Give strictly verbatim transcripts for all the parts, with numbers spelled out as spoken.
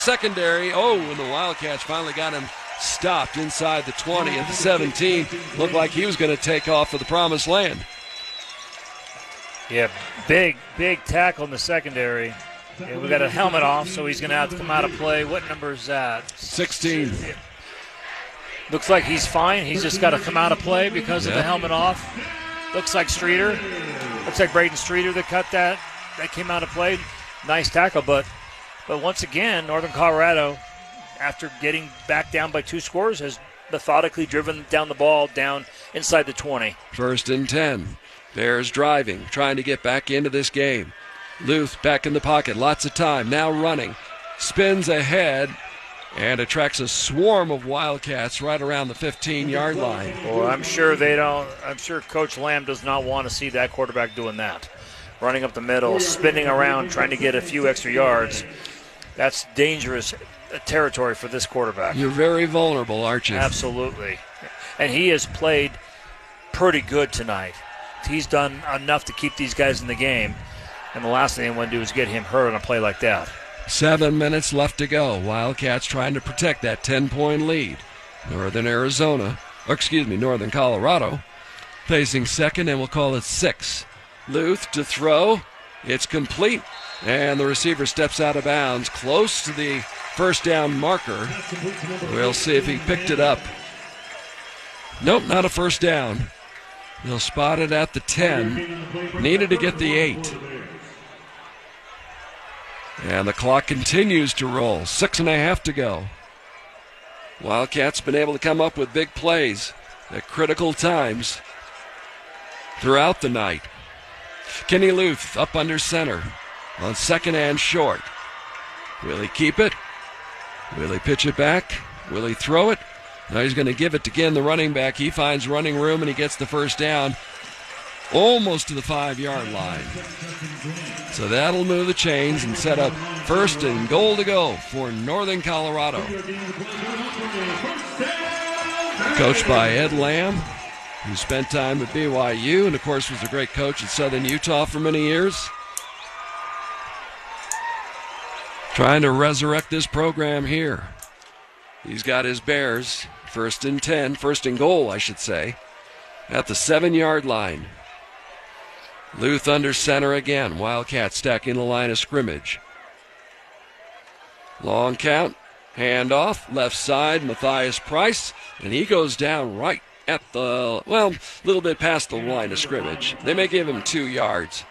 secondary. Oh, and the Wildcats finally got him stopped inside the twenty at the seventeen. Looked like he was going to take off for the promised land. Yeah, big, big tackle in the secondary. Yeah, we got a helmet off, so he's going to have to come out of play. What number is that? sixteen. Yeah. Looks like he's fine. He's just got to come out of play because yeah. of the helmet off. Looks like Streeter. Looks like Braden Streeter that cut that. That came out of play. Nice tackle, but but once again, Northern Colorado, after getting back down by two scores, has methodically driven down the ball down inside the twenty. First and ten. Bears driving, trying to get back into this game. Luth back in the pocket, lots of time, now running. Spins ahead and attracts a swarm of Wildcats right around the fifteen-yard line. Well, I'm sure they don't. I'm sure Coach Lamb does not want to see that quarterback doing that. Running up the middle, spinning around, trying to get a few extra yards. That's dangerous territory for this quarterback. You're very vulnerable, aren't you? Absolutely. And he has played pretty good tonight. He's done enough to keep these guys in the game. And the last thing they want to do is get him hurt on a play like that. Seven minutes left to go. Wildcats trying to protect that ten-point lead. Northern Arizona, or excuse me, Northern Colorado, facing second, and we'll call it six. Luth to throw. It's complete. And the receiver steps out of bounds, close to the first down marker. We'll see if he picked it up. Nope, not a first down. They'll spot it at the ten. Needed to get the eight. And the clock continues to roll. Six and a half to go. Wildcats been able to come up with big plays at critical times throughout the night. Kenny Luth up under center on second and short. Will he keep it? Will he pitch it back? Will he throw it? Now he's going to give it again, the running back. He finds running room and he gets the first down almost to the five-yard line. So that'll move the chains and set up first and goal to go for Northern Colorado. Coached by Ed Lamb, who spent time at B Y U and, of course, was a great coach at Southern Utah for many years. Trying to resurrect this program here. He's got his Bears, first and ten, first and goal, I should say, at the seven-yard line. Luth under center again. Wildcats stacking the line of scrimmage. Long count, handoff, left side, Matthias Price, and he goes down right at the, well, a little bit past the line of scrimmage. They may give him two yards.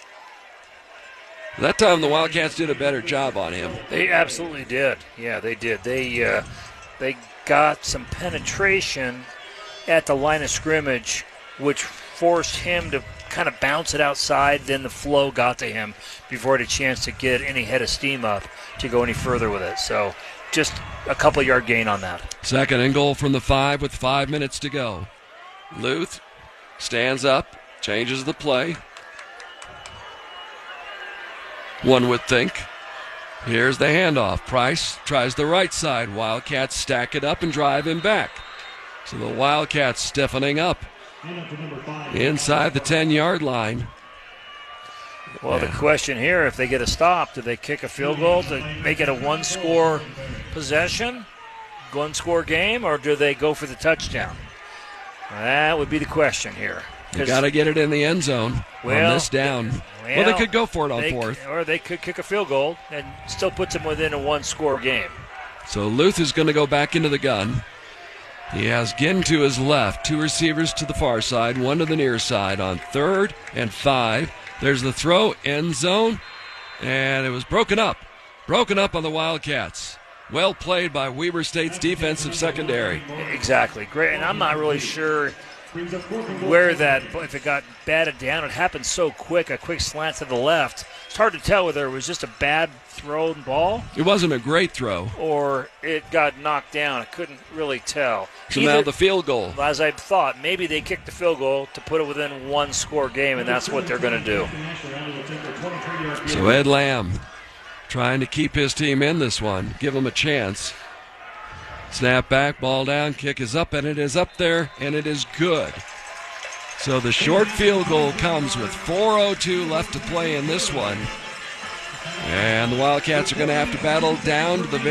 That time the Wildcats did a better job on him. They absolutely did. Yeah, they did. They uh, they got some penetration at the line of scrimmage, which forced him to kind of bounce it outside. Then the flow got to him before he had a chance to get any head of steam up to go any further with it. So just a couple yard gain on that. Second and goal from the five with five minutes to go. Luth stands up, changes the play. One would think. Here's the handoff. Price tries the right side. Wildcats stack it up and drive him back. So the Wildcats stiffening up inside the ten-yard line. Well, the question here, if they get a stop, do they kick a field goal to make it a one-score possession, one-score game, or do they go for the touchdown? That would be the question here. You got to get it in the end zone well, on this down. Well, well, they could go for it on they, fourth. Or they could kick a field goal and still puts them within a one-score game. So Luth is going to go back into the gun. He has Ginn to his left, two receivers to the far side, one to the near side on third and five. There's the throw, end zone, and it was broken up. Broken up on the Wildcats. Well played by Weber State's defensive secondary. Exactly. Great, and I'm not really sure where that, if it got batted down, it happened so quick, a quick slant to the left. It's hard to tell whether it was just a bad thrown ball. It wasn't a great throw. Or it got knocked down. I couldn't really tell. So Either, now the field goal. As I thought, maybe they kicked the field goal to put it within one score game, and that's what they're going to do. So Ed Lamb trying to keep his team in this one, give them a chance. Snap back, ball down, kick is up, and it is up there, and it is good. So the short field goal comes with four oh two left to play in this one. And the Wildcats are going to have to battle down to the very